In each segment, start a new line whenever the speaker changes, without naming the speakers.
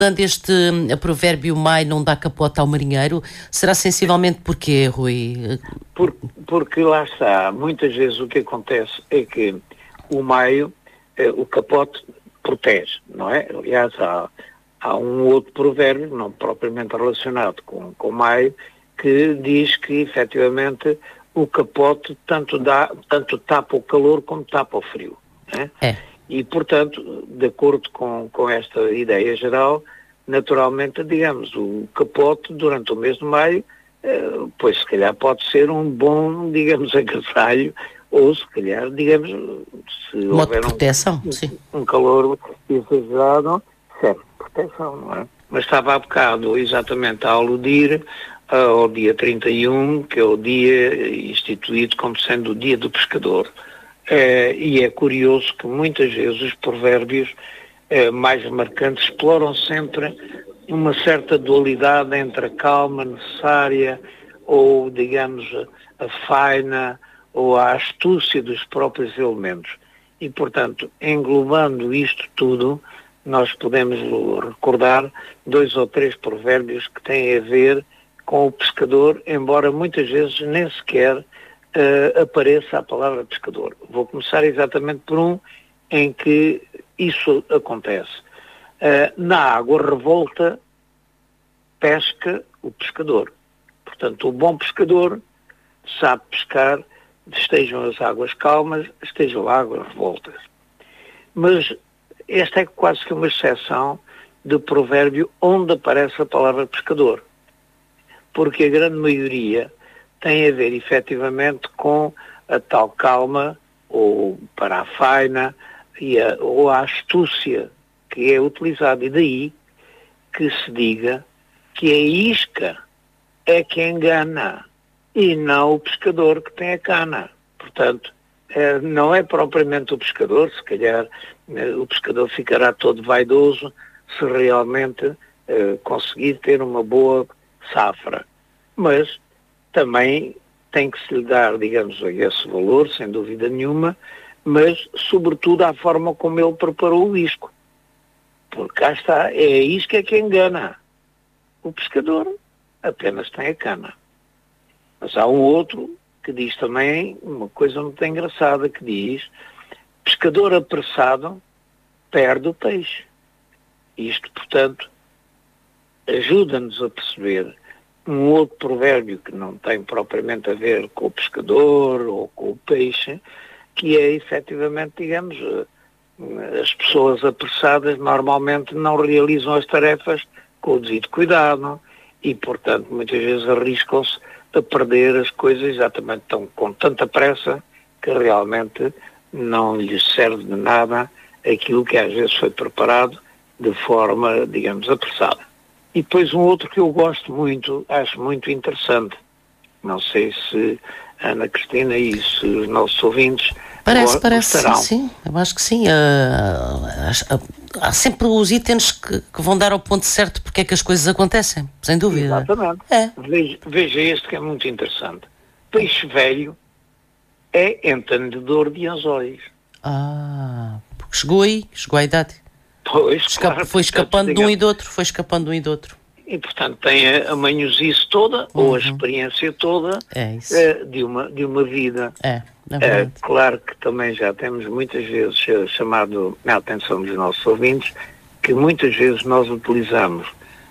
Dando este provérbio mai não dá capota ao marinheiro, será sensivelmente porquê, Rui?
Porque lá está, muitas vezes o que acontece é que o maio, o capote protege, não é? Aliás, há um outro provérbio, não propriamente relacionado com o maio, que diz que efetivamente o capote tanto tapa o calor como tapa o frio, né? E, portanto, de acordo com esta ideia geral, naturalmente, digamos, o capote durante o mês de maio, pois se calhar pode ser um bom, digamos, agasalho, ou se calhar, digamos, se houver um calor exagerado, serve de proteção, não é? Mas estava há bocado exatamente a aludir ao dia 31, que é o dia instituído como sendo o dia do pescador. E é curioso que muitas vezes os provérbios mais marcantes exploram sempre uma certa dualidade entre a calma necessária ou, digamos, a faina ou a astúcia dos próprios elementos. E, portanto, englobando isto tudo, nós podemos recordar 2 ou 3 provérbios que têm a ver com o pescador, embora muitas vezes nem sequer apareça a palavra pescador. Vou começar exatamente por um em que isso acontece. Na água revolta pesca o pescador. Portanto, o bom pescador sabe pescar, estejam as águas calmas, estejam águas revoltas. Mas esta é quase que uma exceção de provérbio onde aparece a palavra pescador. Porque a grande maioria tem a ver efetivamente com a tal calma, ou para a faina, ou a astúcia que é utilizada. E daí que se diga que a isca é que engana e não o pescador que tem a cana. Portanto, não é propriamente o pescador, se calhar o pescador ficará todo vaidoso se realmente conseguir ter uma boa safra. Mas também tem que se lhe dar, digamos, esse valor, sem dúvida nenhuma, mas sobretudo à forma como ele preparou o isco. Porque cá está, é a isca que engana. O pescador apenas tem a cana. Mas há um outro que diz também uma coisa muito engraçada, que diz: pescador apressado perde o peixe. Isto, portanto, ajuda-nos a perceber um outro provérbio que não tem propriamente a ver com o pescador ou com o peixe, que é efetivamente, digamos, as pessoas apressadas normalmente não realizam as tarefas com o devido cuidado e, portanto, muitas vezes arriscam-se a perder as coisas exatamente com tanta pressa que realmente não lhes serve de nada aquilo que às vezes foi preparado de forma, digamos, apressada. E depois um outro que eu gosto muito, acho muito interessante, não sei se Ana Cristina e se os nossos ouvintes
gostarão. Sim, eu acho que sim. Há sempre os itens que vão dar ao ponto certo porque é que as coisas acontecem, sem dúvida.
Exatamente. Veja este que é muito interessante. Peixe velho é entendedor de anzóis.
Porque chegou à idade.
Pois, claro,
foi escapando de um e do outro.
E, portanto, tem a manhosice toda, ou a experiência toda de uma vida. Claro que também já temos muitas vezes chamado a atenção dos nossos ouvintes que muitas vezes nós utilizamos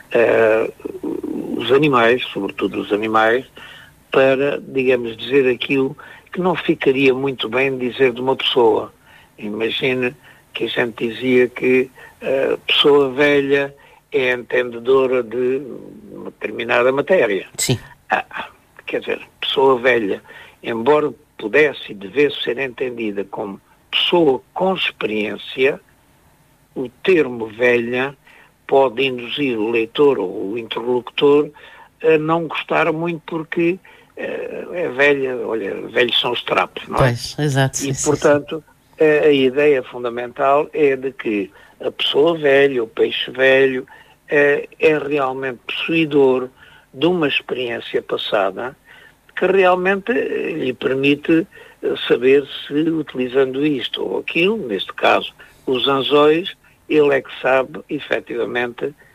os animais, sobretudo os animais, para, digamos, dizer aquilo que não ficaria muito bem dizer de uma pessoa. Imagine que a gente dizia que a pessoa velha é entendedora de uma determinada matéria.
Sim.
Quer dizer, pessoa velha, embora pudesse e devesse ser entendida como pessoa com experiência, o termo velha pode induzir o leitor ou o interlocutor a não gostar muito porque é velha, olha, velhos são os trapos, não é?
Pois, exato.
E, portanto, a ideia fundamental é de que a pessoa velha, o peixe velho, é realmente possuidor de uma experiência passada que realmente lhe permite saber se, utilizando isto ou aquilo, neste caso os anzóis, ele é que sabe efetivamente